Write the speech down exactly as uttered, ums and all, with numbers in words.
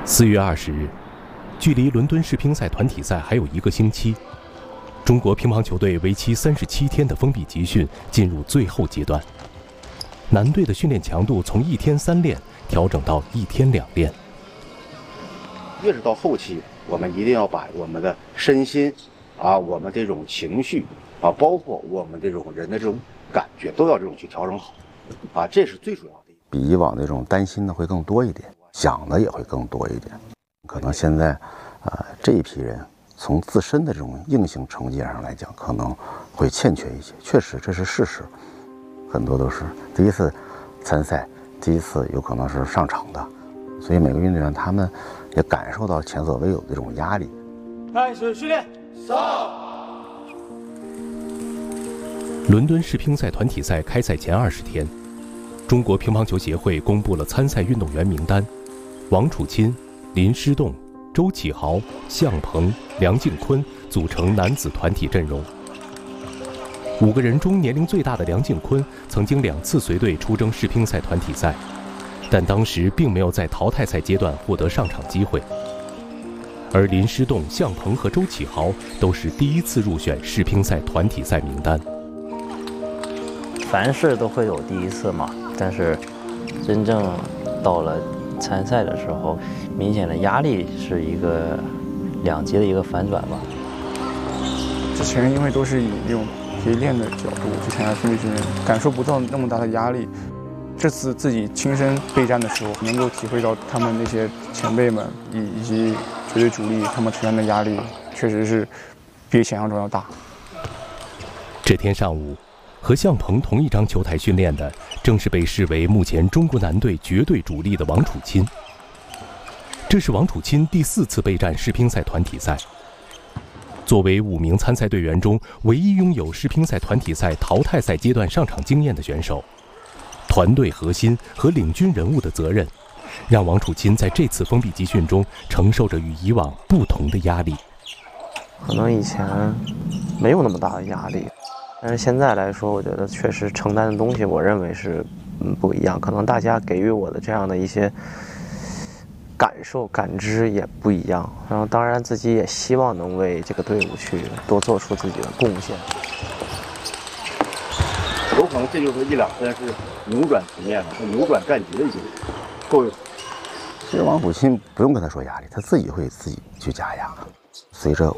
四月二十日，距离伦敦世乒赛团体赛还有一个星期，中国乒乓球队为期三十七天的封闭集训进入最后阶段。男队的训练强度从一天三练调整到一天两练。 越是到后期，我们一定要把我们的身心啊，我们这种情绪啊，包括我们这种人的这种感觉，都要这种去调整好啊，这是最主要的。 比以往那种担心的会更多一点，想的也会更多一点。可能现在，呃，这一批人从自身的这种硬性成绩上来讲，可能会欠缺一些。确实，这是事实。很多都是第一次参赛，第一次有可能是上场的，所以每个运动员他们也感受到前所未有的这种压力。 开始训练，上。 伦敦世乒赛团体赛开赛前二十天，中国乒乓球协会公布了参赛运动员名单：王楚钦、林诗栋、周启豪、向鹏、梁靖昆组成男子团体阵容。五个人中年龄最大的梁靖昆曾经两次随队出征世乒赛团体赛，但当时并没有在淘汰赛阶段获得上场机会。而林诗栋、向鹏和周启豪都是第一次入选世乒赛团体赛名单。 凡事都会有第一次嘛，但是真正到了参赛的时候，明显的压力是一个两极的一个反转吧。 之前因为都是以那种陪练的角度去参加封闭训练，感受不到那么大的压力。这次自己亲身备战的时候，能够体会到他们那些前辈们以以及绝对主力他们承担的压力，确实是比想象中要大。 这天上午，和向鹏同一张球台训练的，正是被视为目前中国男队绝对主力的王楚钦。这是王楚钦第四次备战世乒赛团体赛。作为五名参赛队员中唯一拥有世乒赛团体赛淘汰赛阶段上场经验的选手，团队核心和领军人物的责任，让王楚钦在这次封闭集训中承受着与以往不同的压力。 可能以前没有那么大的压力，但是现在来说，我觉得确实承担的东西，我认为是嗯不一样。可能大家给予我的这样的一些感受、感知也不一样。然后，当然自己也希望能为这个队伍去多做出自己的贡献。 有可能这就是一两天是扭转局面了，扭转战局的一个作用。 其实王楚钦不用跟他说压力，他自己会自己去加压。随着